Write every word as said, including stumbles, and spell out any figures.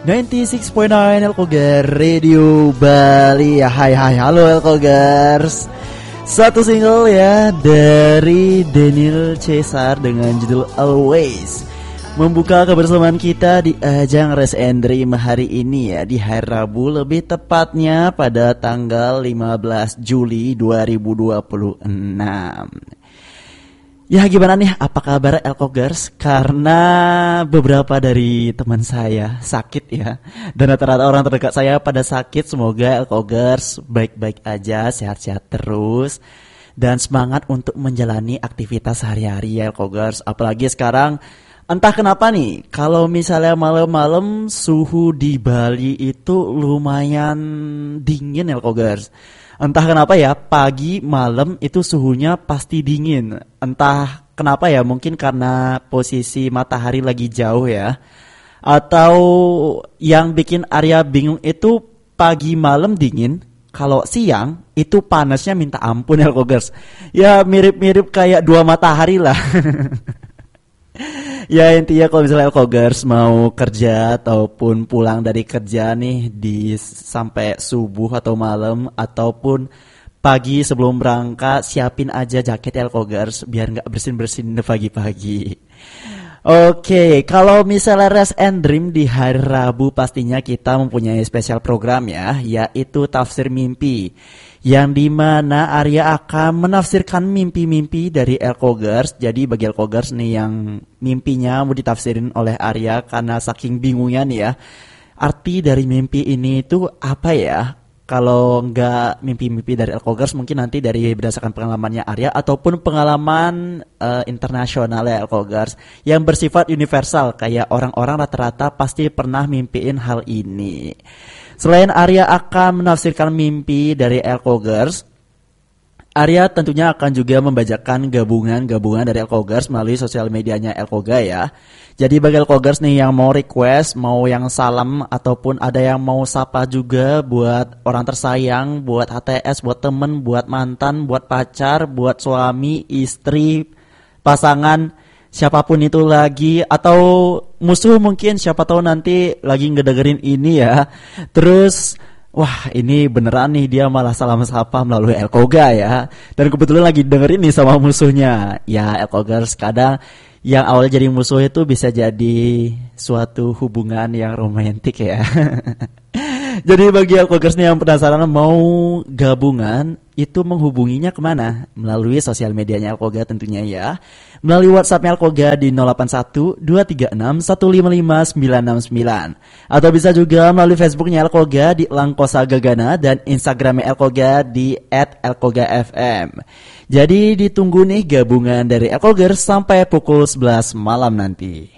ninety-six point nine Elkogar Radio Bali. Ya, hai hai halo Elkogars. Satu single ya dari Daniel Caesar dengan judul Always membuka kebersamaan kita di ajang Race and Dream hari ini ya, di hari Rabu, lebih tepatnya pada tanggal lima belas Juli dua ribu dua puluh enam. Ya gimana nih, apa kabar Elkogers? Karena beberapa dari teman saya sakit ya, dan rata-rata orang terdekat saya pada sakit. Semoga Elkogers baik-baik aja, sehat-sehat terus, dan semangat untuk menjalani aktivitas sehari-hari ya Elkogers. Apalagi sekarang entah kenapa nih, kalau misalnya malam-malam suhu di Bali itu lumayan dingin Elkogers. Entah kenapa ya, pagi malam itu suhunya pasti dingin. Entah kenapa ya, mungkin karena posisi matahari lagi jauh ya. Atau yang bikin Arya bingung itu pagi malam dingin, kalau siang itu panasnya minta ampun Elkogers. Ya mirip-mirip kayak dua matahari lah. Ya intinya kalau misalnya Elkogers mau kerja ataupun pulang dari kerja nih di sampai subuh atau malam ataupun pagi sebelum berangkat, siapin aja jaket Elkogers biar nggak bersin-bersin pagi-pagi. Oke, kalau misalnya Rest and Dream di hari Rabu pastinya kita mempunyai spesial program ya, yaitu Tafsir Mimpi, yang dimana Arya akan menafsirkan mimpi-mimpi dari Elkogers. Jadi bagi Elkogers nih yang mimpinya mau ditafsirin oleh Arya karena saking bingungnya nih ya, arti dari mimpi ini itu apa ya? Kalau nggak mimpi-mimpi dari Elkogers, mungkin nanti dari berdasarkan pengalamannya Arya ataupun pengalaman uh, internasional ya Elkogers yang bersifat universal, kayak orang-orang rata-rata pasti pernah mimpiin hal ini. Selain Arya akan menafsirkan mimpi dari Elkogers, Arya tentunya akan juga membacakan gabungan-gabungan dari Elkogers melalui sosial medianya Elkoga ya. Jadi bagi Elkogers nih yang mau request, mau yang salam, ataupun ada yang mau sapa juga buat orang tersayang, buat H T S, buat temen, buat mantan, buat pacar, buat suami, istri, pasangan, siapapun itu lagi, atau musuh mungkin, siapa tahu nanti lagi ngedengerin ini ya. Terus wah ini beneran nih dia malah salam sapa melalui Elkoga ya. Dan kebetulan lagi dengerin nih sama musuhnya. Ya Elkogers, kadang yang awalnya jadi musuh itu bisa jadi suatu hubungan yang romantis ya. Jadi bagi Elkogers nih yang penasaran mau gabungan, itu menghubunginya kemana? Melalui sosial medianya Elkoga tentunya ya. Melalui WhatsApp Elkoga di nol delapan satu dua tiga enam satu lima lima sembilan enam sembilan. Atau bisa juga melalui Facebooknya Elkoga di Langkosa Gagana dan Instagramnya Elkoga di et elkoga f m. Jadi ditunggu nih gabungan dari Elkogers sampai pukul sebelas malam nanti.